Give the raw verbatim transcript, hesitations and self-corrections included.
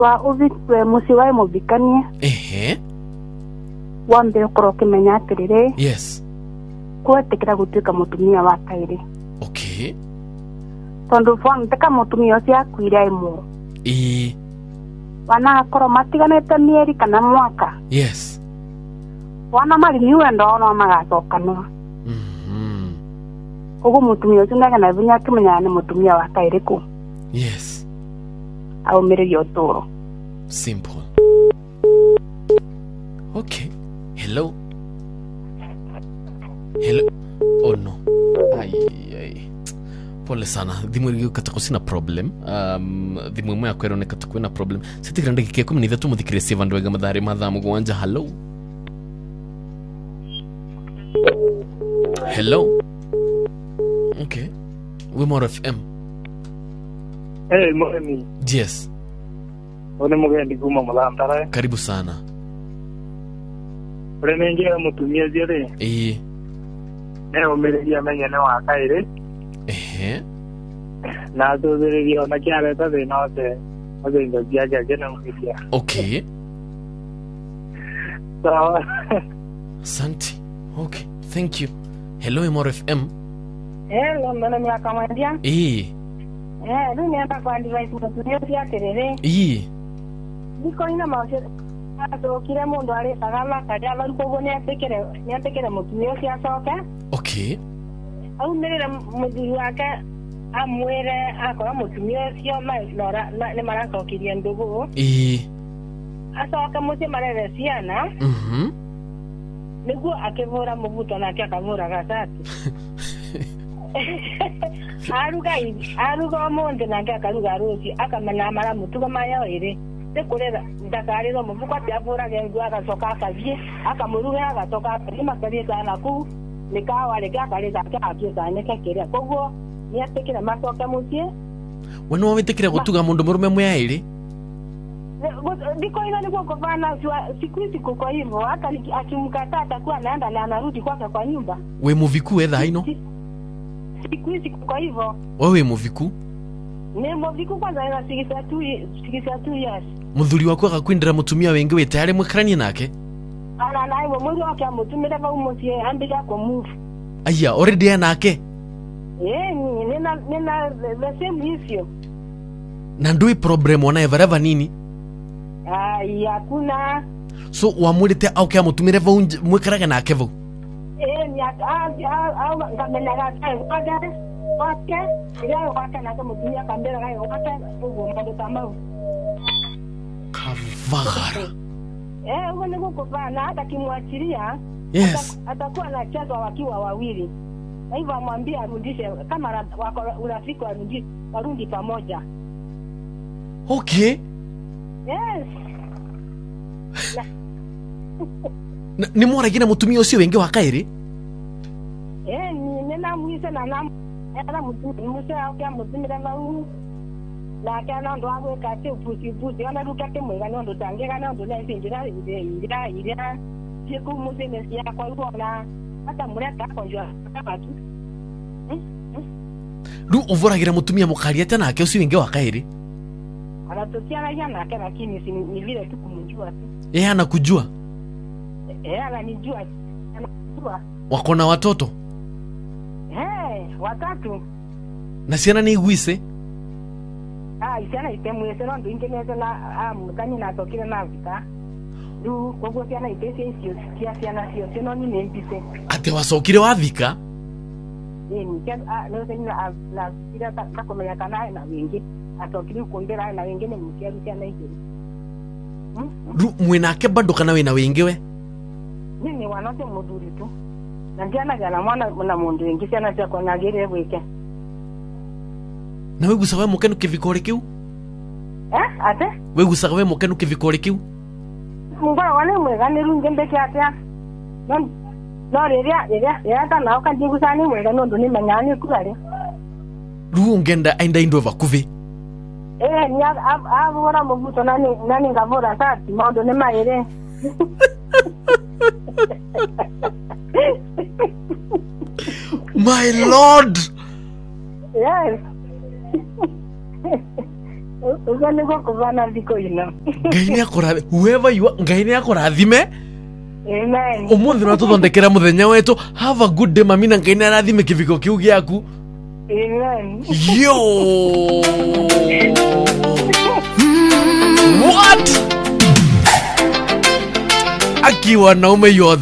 wa uvitwe musiwae mubikanie ehe wambe ukoro kimenya atirire yes kwetekera gutuika mutumia wa kairi okay tondu fon teka mutumia ucio akwire imu e wana akoro matiganete mieri kana mwaka yes wana mari ni wendo no magacokanwa mhm ugu mutumia ucio ndaga na vinya kimenya ni mutumia wa kairi ku yes au mirio toro simple okay hello hello oh no ai ai pole sana thimu iri ukata kusina problem um thimu mwe akwero ne kata kwina problem sitikira ndagika kumi na ithatu muthikire save andwega mathari mathamu gwanja hello hello okay we more F M hey mwemi yes one mugendi kuma mulantara karibu sana ore nengira mutumia jere eh ne omereria menye ne wa kaire ehe na dozereria ona kiara ta de no te ode ndo biaga gena mudia okay sawa santi okay thank you hello more F M hello mwana mwa kamandia eh eh ndio nienda kwa device mutumia cia terere eh diko ina maoshe ato kile mundu ali sagala kaja bali ko ne atekere ne atekere mutumia cia soka okay au mere mudiri wake amwere akora mutumia cia mai lora ne mara sokiria ndugu eh asoka mutie marere ciana mhm niguo akivura mubuto na akavura gatatu aruga aruga monde na akaruga ruci akamena mara mutuga maya ire tekurera ndakariro mubuko atavura gengu agacoka akavie akamuruga agatoka akima karie sana ku nikawa lega kareza akavie sana kekeria koguo ni atekira masoka mucie wano wawetekira gutuga mundu murume mwe ire ndiko ina niko kuvana siku hizi kuko hivyo hata akimkataa atakuwa anaenda na anarudi kwake kwa nyumba we muviku etha ino siku hizi kuko hivyo wewe muviku ni muviku kwanza ina sikisa tu sikisa tu yes muthuri wako akakwindira mutumia wengi we tayari mwikaranie nake ana naye mwezi wake amutumira ba umutie ambika kwa move aya already anake eh nina nina the same issue na ndui problem ona evereva nini ai hakuna so wamulite au kia mutumire vo mwikaraga nake vo eh ni a a ngamena gata waga wake ile wake na kama dunia kambera gayo wake ugo ndo tamau kavara eh uone huko bana hata kimwachilia yes atakuwa na chazo wakiwa wawili na hivyo amwambie arudishe kama wako urafiki warudi warudi pamoja okay yes na, ni mora gina mutumia ucio wengi wa kairi eh ni nena mwise na nam era mutumia musia au kia mutumia na u na kana ndo agwe kate upusi upusi ana ruka ke mwega ndo tange kana ndo na sinjira ide ida ida siku musene sia kwa hiyo na hata mureka konjwa kama tu ru uvuragira mutumia mukaria tena ake ucio wengi wa kairi anatokea jana yake lakini si ni vile tu kumjua tu yeye anakujua eh ananijua anajua wako na watoto eh watatu na siana ni gwise ah isiana itemwe sero ndo ingeneza na ah mutani na tokile na vita du kogo siana itese sio sia siana sio sino ni nempise ate wasokire wathika eh ni kia ah no sina la sira ta komenya kana na wingi atokiri kumbera na wengine mkiarukia na hiyo ru mwenake bado kana we na wengiwe mimi wanote muduri tu na ndiana gana mwana na mundu wengi sana cha kwa nagere weke na we gusawe mukenu kivikore kiu eh ate we gusawe mukenu kivikore kiu mungora wale mwega ni runge mbeke atia non no reria reria ya ta na ka dingu sani mwega no ndoni manyani kurare ru ngenda ainda indo vakuvi eh ni avora mubuto nani nani ngavora sati mondo ne maere my lord yes Ugo niko kuvana thiko ino. Ngai nĩ akũrathime. Whoever you are, Ngai nĩ akũrathime. Amen. Ũmũthĩ no tũthondekera mũthenya wetu. Have a good day mami, na Ngai nĩ arathime kĩbiko kĩu gĩaku. Amen. Yo. What? Aki wanaume yothe